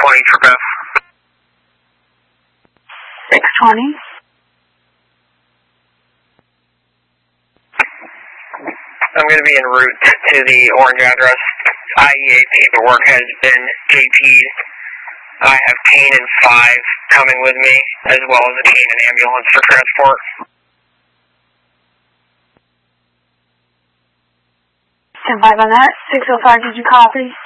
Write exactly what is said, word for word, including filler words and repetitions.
twenty for Beth. six twenty. I'm going to be en route to the orange address. I E A paperwork has been J P'd. I have Payne and five coming with me, as well as a Payne and ambulance for transport. ten five on that. six oh five, did you copy?